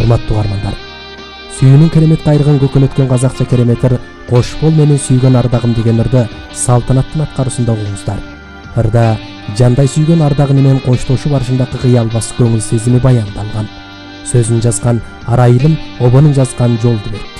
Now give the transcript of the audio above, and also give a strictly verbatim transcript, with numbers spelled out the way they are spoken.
Урматтуу угармандар, сүйүүнүн керемет кайрыгын көкөлөткөн казакча керемет ыр «Кош бол менин сүйгөн ардагым» деген ырды салтанаттын аткаруусунда угуңуздар. Ырда жандай сүйгөн ардагы менен коштошуу барышындагы кыялбас көңүл сезими баяндалган. Сөзүн жазган Арайылым, обонун жазган Жолдубек.